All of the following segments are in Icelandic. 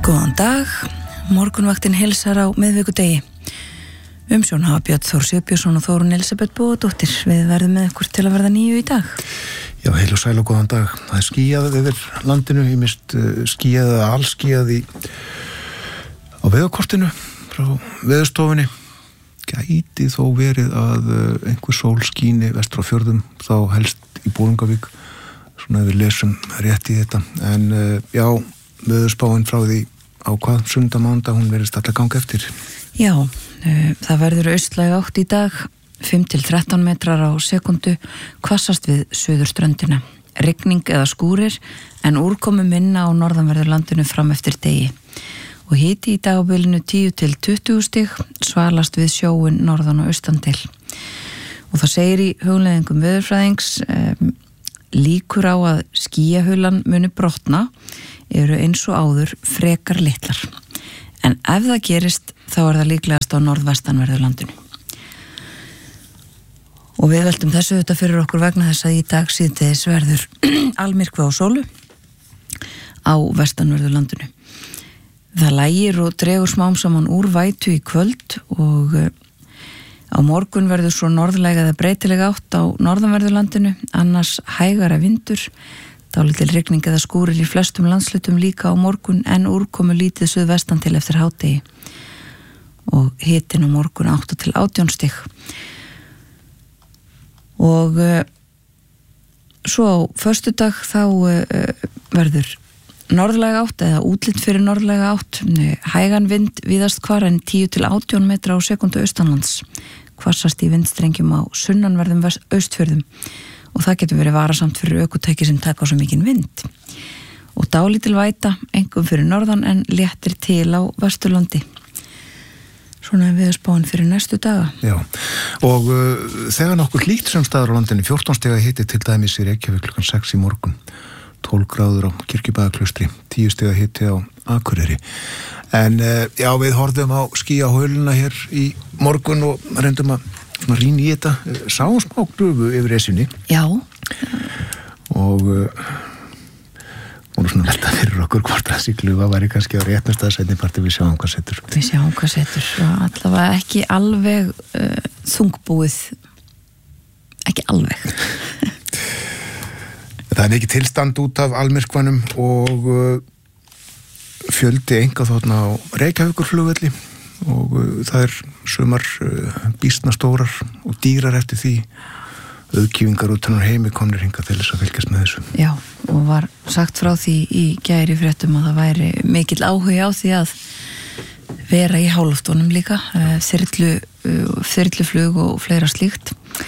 Góðan dag, morgunvaktin heilsar á miðvikudegi. Umsjón hafa Björn Þór Sigbjörnsson og Þórunn Elísabet Bóadóttir. Við verðum með ykkur til að verða 9 í dag. Já, heil og sæl og góðan dag. Það er skýjað yfir landinu, ég mist skýjað eða allskýjað á veðurkortinu frá veðurstofunni. Gæti þó verið að einhver sól skíni vestur á fjörðum, þá helst í Bolungarvík, svona ef við lesum rétt í þetta. En já, veðurspáin frá því á hvað sunnudag, hún verðist alltaf ganga eftir. Já, það verður austlæg átt í dag, 5-13 metrar á sekundu, hvassast við suðurströndina. Rigning eða skúrir, en úrkomu minna á norðanverðu landinu fram eftir degi. Og hiti í dag á bylunu 10-20 stig, svalast við sjóin norðan og austan til. Og það segir í hugleiðingum veðurfræðings, líkur á að skýjahulan muni brotna, eru eins og áður frekar litlar. En ef það gerist, þá er það líklegast á norðvestanverðu landinu. Og við veltum þessu þetta fyrir okkur vegna þess að í dag síðdegis verður almyrkvi á sólu á vestanverðu landinu. Það lægir og dregur smám saman úr vætu í kvöld og á morgun verður svo norðlæg eða breytileg átt á norðanverðu landinu, annars hægara vindur, dálítil rigning eða skúrir í flestum landslutum líka á morgun en úrkomu lítið suðvestan til eftir hádegi og hitinn á morgun 8-18 stig. Og svo á föstudag þá verður norðlæga átt eða útlit fyrir norðlæga átt, hægan vind víðast hvar en 10-18 metra á sekundu austanlands, hvassast í vindstrengjum á sunnanverðum austfjörðum og það getur verið varasamt fyrir ökutæki sem taka á svo mikinn vind. Og dálítil væta, einkum fyrir norðan en léttir til á Vesturlandi. Svona er veðurspáin fyrir næstu daga. Já, og þegar nokkur hlýtt sem staður á landinu, 14 stiga hiti til dæmis í Reykjavík klukkan 6 í morgun, 12 gráður á Kirkjubæðaklaustri, 10 stiga hiti á Akureyri. En já, við horfðum á skýjahöluna hér í morgun og reyndum að rýna í þetta, sáum smá gröfu yfir Esjunni. Já. Og voru svona velta fyrir okkur hvort þessi glufa væri kannski á réttnasta seinniparti, við sjáum hvað setur. Við sjáum hvað setur, allavega ekki alveg þungbúið, ekki alveg. Það er mikið tilstand út af almyrkvanum og fjöldi einkaþotna á Reykjavíkurflugvelli og það er sumar býsna stórar og dýrar eftir því, auðkýfingar utan úr heimi komnir hingað til þess að fylgjast með þessu. Já, og var sagt frá því í gær í fréttum að það væri mikill áhugi á því að vera í háloftunum líka, þyrluflug og fleira slíkt.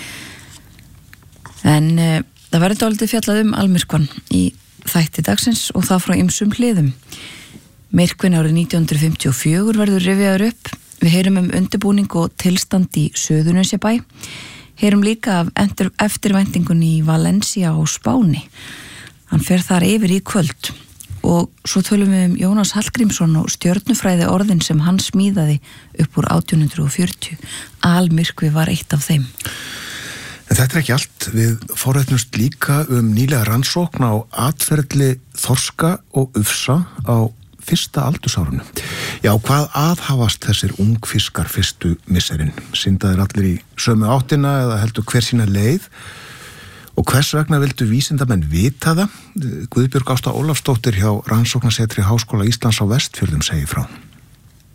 En það verður dálítið fjallað almyrkvann í þætti dagsins og það frá ýmsum hliðum. Myrkvinn árið 1954 verður rifjaður upp. Við heyrum undirbúning og tilstand í Suðurnesjabæ. Heyrum líka af eftirvæntingunni í Valencia og Spáni. Hann fer þar yfir í kvöld. Og svo tölum við Jónas Hallgrímsson og stjörnufræði orðin sem hann smíðaði upp úr 1840. Almyrkvi var eitt af þeim. En þetta er ekki allt. Við forrætnumst líka nýlega rannsókn á atferli þorska og ufsa á fyrsta aldursárunu. Já, hvað aðhafast þessir ungfiskar fyrstu misserinn? Syndaðir allir í sömu áttina eða heldur hver sína leið? Og hvers vegna vildu vísindamenn vita það? Guðbjörg Ásta Ólafsdóttir hjá Rannsóknasetri Háskóla Íslands á Vestfjörðum segir frá.